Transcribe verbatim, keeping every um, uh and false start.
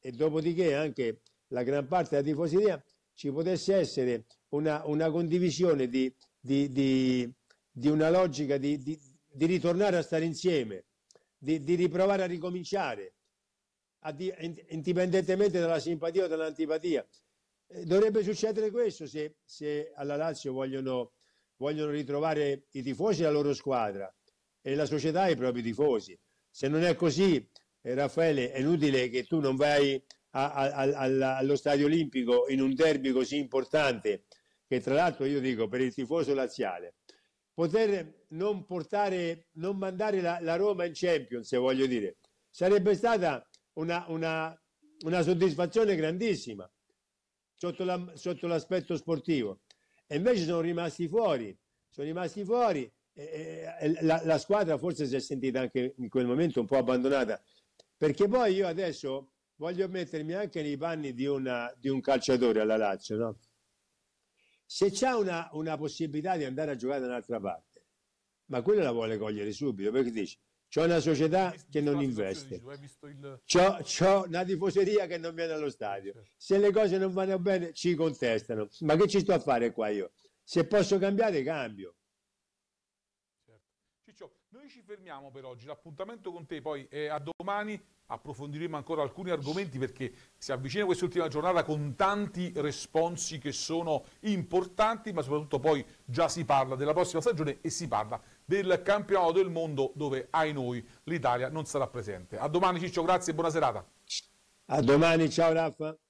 e dopodiché anche la gran parte della tifoseria, ci potesse essere una, una condivisione di, di, di, di una logica di, di, di ritornare a stare insieme, di, di riprovare a ricominciare, a di, indipendentemente dalla simpatia o dall'antipatia. Eh, dovrebbe succedere questo se, se alla Lazio vogliono, vogliono ritrovare i tifosi la loro squadra e la società i propri tifosi. Se non è così, eh, Raffaele, è inutile che tu non vai a, a, a, allo Stadio Olimpico in un derby così importante, che tra l'altro io dico per il tifoso laziale, poter non portare, non mandare la, la Roma in Champions, se voglio dire, sarebbe stata una, una, una soddisfazione grandissima sotto, la, sotto l'aspetto sportivo. E invece sono rimasti fuori, sono rimasti fuori. La, la squadra forse si è sentita anche in quel momento un po' abbandonata, perché poi io adesso voglio mettermi anche nei panni di, una, di un calciatore alla Lazio, no? Se c'è una, una possibilità di andare a giocare da un'altra parte, ma quella la vuole cogliere subito, perché dici c'ho una società che non investe, c'ho, c'ho una tifoseria che non viene allo stadio, se le cose non vanno bene ci contestano, ma che ci sto a fare qua io? Se posso cambiare cambio. Ciccio, noi ci fermiamo per oggi, l'appuntamento con te poi è a domani, approfondiremo ancora alcuni argomenti perché si avvicina quest'ultima giornata con tanti responsi che sono importanti, ma soprattutto poi già si parla della prossima stagione e si parla del campionato del mondo dove, ai noi, l'Italia non sarà presente. A domani Ciccio, grazie e buona serata. A domani, ciao Raffa.